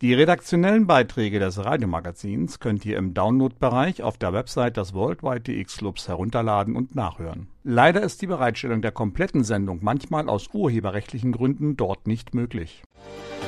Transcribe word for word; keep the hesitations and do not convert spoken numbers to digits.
Die redaktionellen Beiträge des Radiomagazins könnt ihr im Download-Bereich auf der Website des Worldwide D X Clubs herunterladen und nachhören. Leider ist die Bereitstellung der kompletten Sendung manchmal aus urheberrechtlichen Gründen dort nicht möglich.